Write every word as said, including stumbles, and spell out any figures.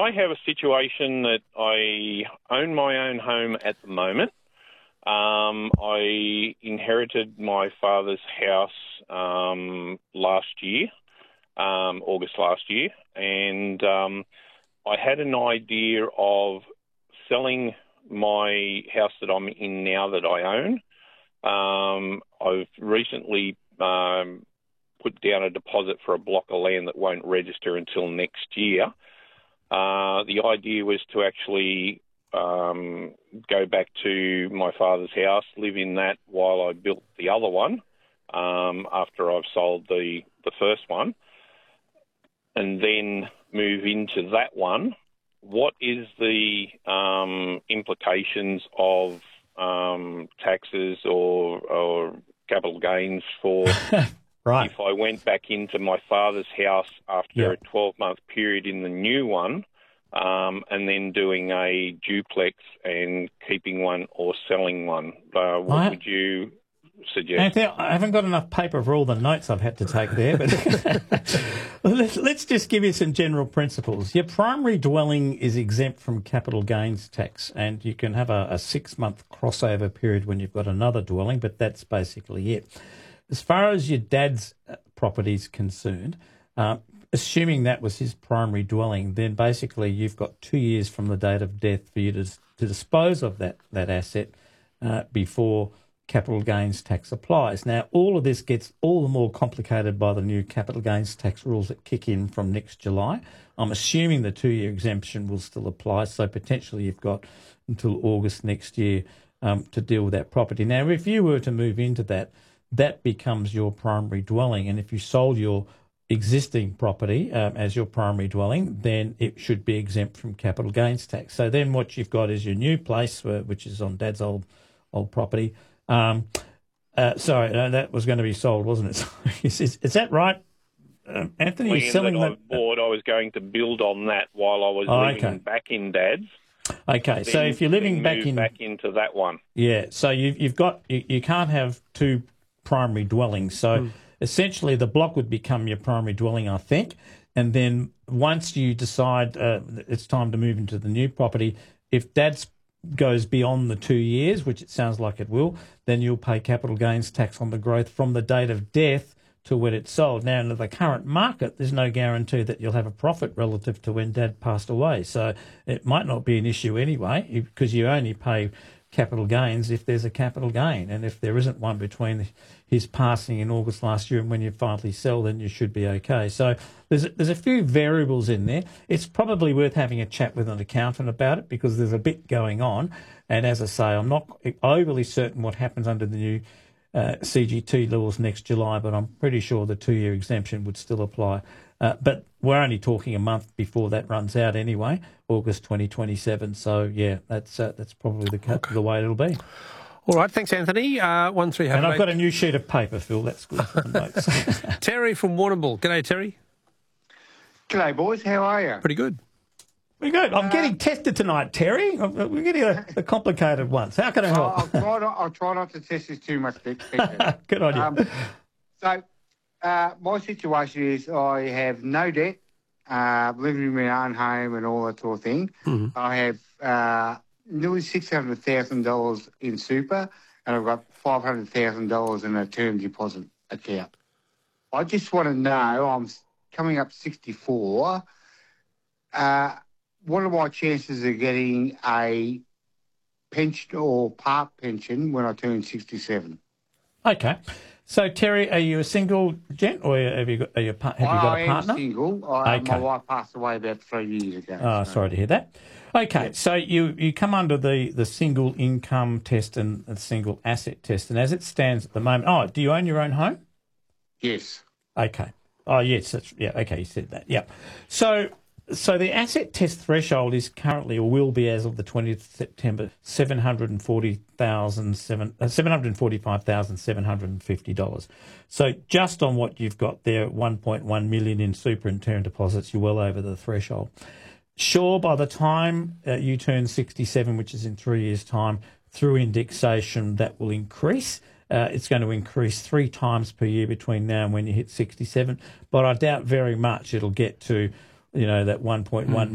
I have a situation that I own my own home at the moment. Um, I inherited my father's house um, last year, um, August last year, and um, I had an idea of selling my house that I'm in now that I own. Um, I've recently um, put down a deposit for a block of land that won't register until next year. Uh, the idea was to actually um, go back to my father's house, live in that while I built the other one um, after I've sold the, the first one, and then move into that one. What is the um, implications of um, taxes or, or capital gains for right. if I went back into my father's house after Yep. a twelve-month period in the new one, um, and then doing a duplex and keeping one or selling one? Uh, what I, would you suggest? Anthony, I haven't got enough paper for all the notes I've had to take there, but let's, let's just give you some general principles. Your primary dwelling is exempt from capital gains tax, and you can have a, a six-month crossover period when you've got another dwelling, but that's basically it. As far as your dad's property is concerned, uh, assuming that was his primary dwelling, then basically you've got two years from the date of death for you to, to dispose of that, that asset uh, before capital gains tax applies. Now, all of this gets all the more complicated by the new capital gains tax rules that kick in from next July. I'm assuming the two-year exemption will still apply, so potentially you've got until August next year um, to deal with that property. Now, if you were to move into that, that becomes your primary dwelling, and if you sold your existing property um, as your primary dwelling, then it should be exempt from capital gains tax. So then what you've got is your new place, uh, which is on Dad's old old property. Um, uh, sorry, no, that was going to be sold, wasn't it? is, is, is that right, um, Anthony? You're selling that I that? bought, I was going to build on that while I was Oh, living okay. back in Dad's. Okay, so Then- if you're living then back move in, back into that one. yeah, so you've you've got you, you can't have two primary dwellings. So mm. essentially, the block would become your primary dwelling, I think, and then once you decide uh, it's time to move into the new property, if Dad's goes beyond the two years, which it sounds like it will, then you'll pay capital gains tax on the growth from the date of death to when it's sold. Now, in the current market, there's no guarantee that you'll have a profit relative to when Dad passed away. So it might not be an issue anyway, because you only pay capital gains if there's a capital gain. And if there isn't one between his passing in August last year and when you finally sell, then you should be okay. So there's a, there's a few variables in there. It's probably worth having a chat with an accountant about it because there's a bit going on. And as I say, I'm not overly certain what happens under the new uh, C G T laws next July, but I'm pretty sure the two-year exemption would still apply. Uh, but we're only talking a month before that runs out anyway, August twenty twenty-seven. So, yeah, that's uh, that's probably the, okay. the way it'll be. All right, thanks, Anthony. Uh, one three. And I've got a new sheet of paper, Phil. That's good for the notes. Terry from Warrnambool. G'day, Terry. G'day, boys. How are you? Pretty good. Pretty good. I'm uh, getting tested tonight, Terry. We're getting the, the complicated ones. How can I help? I'll, try not, I'll try not to test this too much, Dick. Good on you. Um, so, uh, my situation is I have no debt, uh, living in my own home and all that sort of thing. Mm-hmm. I have uh, nearly six hundred thousand dollars in super, and I've got five hundred thousand dollars in a term deposit account. I just want to know, I'm coming up sixty-four, uh, what are my chances of getting a pension or part pension when I turn sixty-seven? Okay. So, Terry, are you a single gent or have you got, are you, have you got I a partner? I am single. I, okay. My wife passed away about three years ago. Oh, so. Sorry to hear that. Okay, yeah. So you, you come under the, the single income test and the single asset test, and as it stands at the moment, oh, do you own your own home? Yes. Okay. Oh, yes. That's, yeah, okay, you said that. Yeah. So... So the asset test threshold is currently, or will be as of the twentieth of September, seven hundred forty thousand seven hundred forty-five thousand seven hundred fifty dollars. So just on what you've got there, one point one million dollars in super and term deposits, you're well over the threshold. Sure, by the time uh, you turn sixty-seven, which is in three years' time, through indexation, that will increase. Uh, it's going to increase three times per year between now and when you hit sixty-seven. But I doubt very much it'll get to, you know, that one point one mm.